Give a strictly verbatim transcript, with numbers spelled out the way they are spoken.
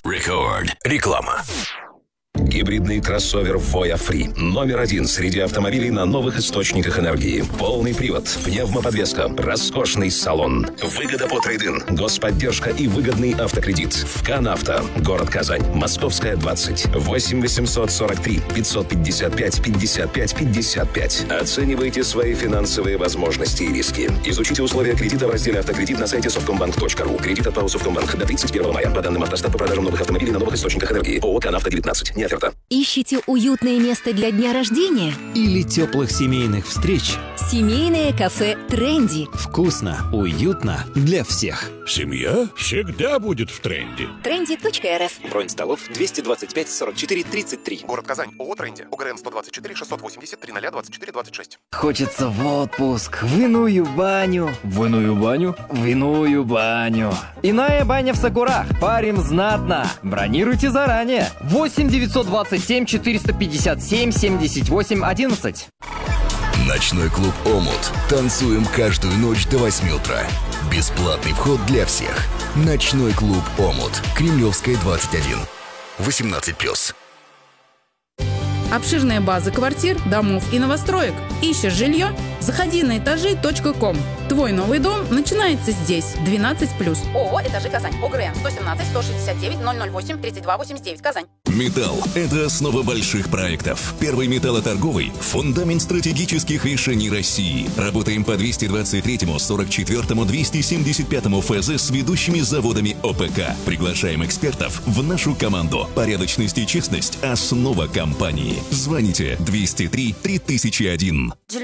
Рекорд. Реклама. Гибридный кроссовер Voya Free. Номер один среди автомобилей на новых источниках энергии. Полный привод, пневмоподвеска, роскошный салон. Выгода по трейд-ин, господдержка и выгодный автокредит. В КанАвто. Город Казань. Московская, двадцать. восемь восемьсот сорок три пятьсот пятьдесят пять пятьдесят пять пятьдесят пять. Оценивайте свои финансовые возможности и риски. Изучите условия кредита в разделе «Автокредит» на сайте софткомбанк точка ру. Кредит от ПАО «Софткомбанк» до тридцать первого мая. По данным «Автостат» по продажам новых автомобилей на новых источниках энергии. ООО «КанАвто» девятнадцать. Не оферта. Ищите уютное место для дня рождения? Или теплых семейных встреч? Семейное кафе «Тренди». Вкусно, уютно для всех. Семья всегда будет в тренде. тренди точка эр эф. Бронь столов двести двадцать пять сорок четыре тридцать три. Город Казань. ООО «Тренди». ОГРН сто двадцать четыре шестьсот восемьдесят три ноль двадцать четыре двадцать шесть. Хочется в отпуск, в иную баню. В иную баню? В иную баню. Иная баня в Сакурах. Парим знатно. Бронируйте заранее. восемь девятьсот двадцать семь четыреста пятьдесят семь семьдесят восемь одиннадцать. Ночной клуб «Омут». Танцуем каждую ночь до восьми утра. Бесплатный вход для всех. Ночной клуб «Омут». Кремлевская, двадцать один. восемнадцать плюс. Обширная база квартир, домов и новостроек. Ищешь жилье? Заходи на этажи точка ком. Твой новый дом начинается здесь. двенадцать плюс. ООО «Этажи Казань». ОГРН сто семнадцать сто шестьдесят девять ноль ноль восемь тридцать два восемьдесят девять. Казань. Металл – это основа больших проектов. Первый металлоторговый – фундамент стратегических решений России. Работаем по двести двадцать третьему, сорок четвёртому, двести семьдесят пятому ФЗ с ведущими заводами ОПК. Приглашаем экспертов в нашу команду. Порядочность и честность – основа компании. Звоните двести три три тысячи один.